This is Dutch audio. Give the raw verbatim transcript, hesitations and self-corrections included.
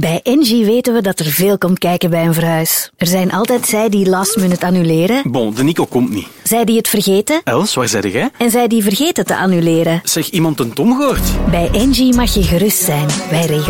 Bij Engie weten we dat er veel komt kijken bij een verhuis. Er zijn altijd zij die last minute annuleren. Bon, de Nico komt niet. Zij die het vergeten. Els, waar zei jij? En zij die vergeten te annuleren. Zeg, iemand een Tom gehoord? Bij Engie mag je gerust zijn. Wij regelen